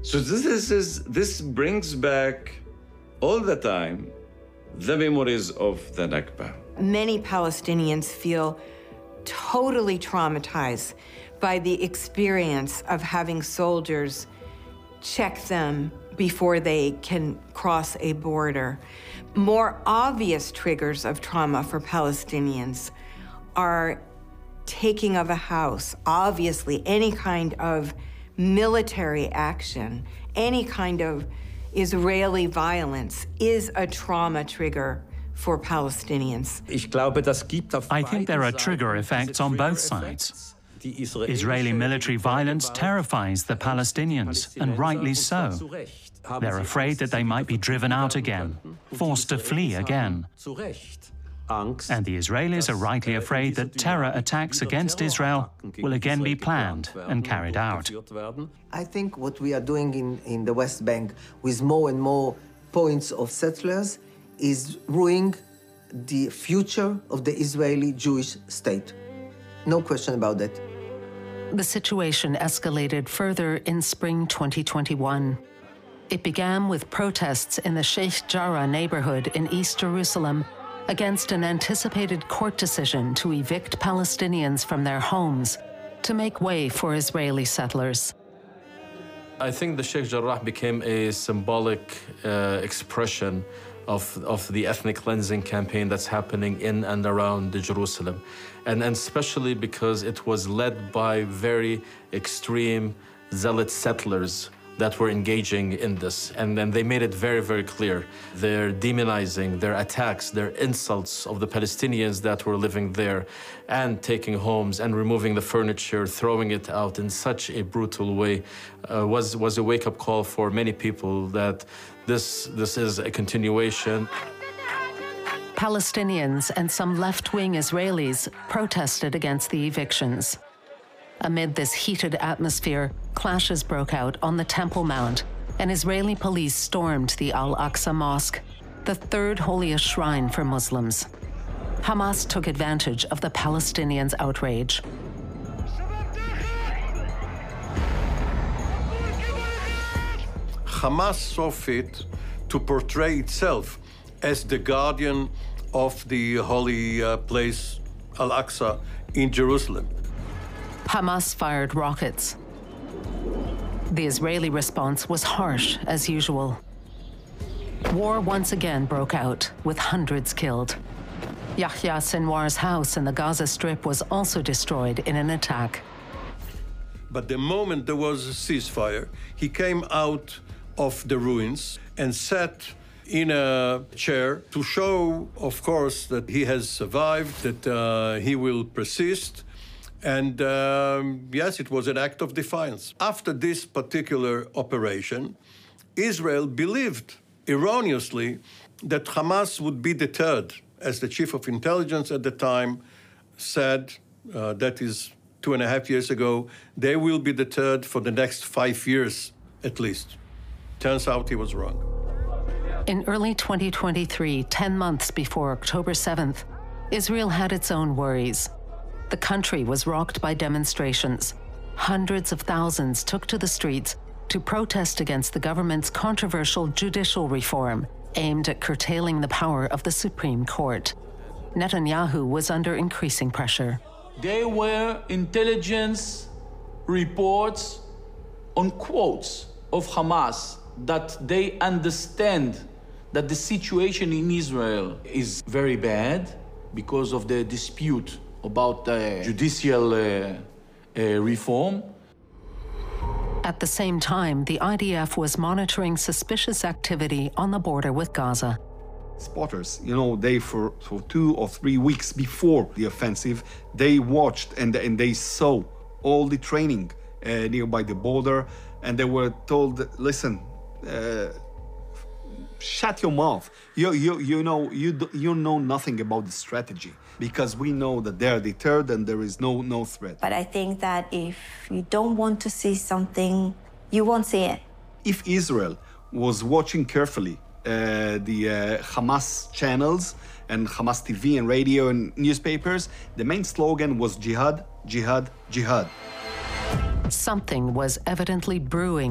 So this brings back all the time the memories of the Nakba. Many Palestinians feel totally traumatized by the experience of having soldiers check them before they can cross a border. More obvious triggers of trauma for Palestinians are taking of a house, obviously any kind of military action, any kind of Israeli violence is a trauma trigger for Palestinians. I think there are trigger effects on both sides. Israeli military violence terrifies the Palestinians, and rightly so. They're afraid that they might be driven out again, forced to flee again. And the Israelis are rightly afraid that terror attacks against Israel will again be planned and carried out. I think what we are doing in the West Bank with more and more points of settlers is ruining the future of the Israeli Jewish state. No question about that. The situation escalated further in spring 2021. It began with protests in the Sheikh Jarrah neighborhood in East Jerusalem against an anticipated court decision to evict Palestinians from their homes to make way for Israeli settlers. I think the Sheikh Jarrah became a symbolic expression of the ethnic cleansing campaign that's happening in and around Jerusalem. And especially because it was led by very extreme zealot settlers that were engaging in this. And then they made it very, very clear. They're demonizing, their attacks, their insults of the Palestinians that were living there and taking homes and removing the furniture, throwing it out in such a brutal way was a wake-up call for many people that this is a continuation. Palestinians and some left-wing Israelis protested against the evictions. Amid this heated atmosphere, clashes broke out on the Temple Mount, and Israeli police stormed the Al-Aqsa Mosque, the third holiest shrine for Muslims. Hamas took advantage of the Palestinians' outrage. Hamas saw fit to portray itself as the guardian of the holy place Al-Aqsa in Jerusalem. Hamas fired rockets. The Israeli response was harsh as usual. War once again broke out, with hundreds killed. Yahya Sinwar's house in the Gaza Strip was also destroyed in an attack. But the moment there was a ceasefire, he came out of the ruins and sat in a chair to show, of course, that he has survived, that he will persist. And yes, it was an act of defiance. After this particular operation, Israel believed erroneously that Hamas would be deterred. As the chief of intelligence at the time said, that is 2.5 years ago, they will be deterred for the next 5 years at least. Turns out he was wrong. In early 2023, 10 months before October 7th, Israel had its own worries. The country was rocked by demonstrations. Hundreds of thousands took to the streets to protest against the government's controversial judicial reform aimed at curtailing the power of the Supreme Court. Netanyahu was under increasing pressure. There were intelligence reports on quotes of Hamas that they understand that the situation in Israel is very bad because of the dispute about the judicial reform. At the same time, the IDF was monitoring suspicious activity on the border with Gaza. Spotters, they for 2 or 3 weeks before the offensive, they watched and they saw all the training nearby the border, and they were told, listen, shut your mouth. You know nothing about the strategy, because we know that they are deterred and there is no threat. But I think that if you don't want to see something, you won't see it. If Israel was watching carefully the Hamas channels and Hamas TV and radio and newspapers, the main slogan was jihad, jihad, jihad. Something was evidently brewing